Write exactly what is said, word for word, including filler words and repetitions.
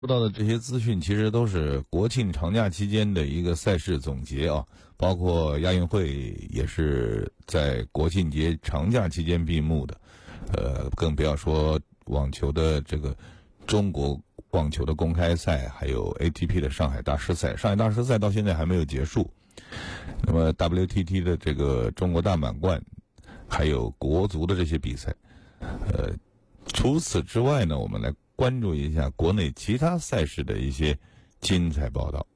说到的这些资讯，其实都是国庆长假期间的一个赛事总结啊，包括亚运会也是在国庆节长假期间闭幕的，呃，更不要说网球的这个中国网球的公开赛，还有 A T P 的上海大师赛。上海大师赛到现在还没有结束，那么 W T T 的这个中国大满贯，还有国足的这些比赛，呃，除此之外呢，我们来关注一下国内其他赛事的一些精彩报道。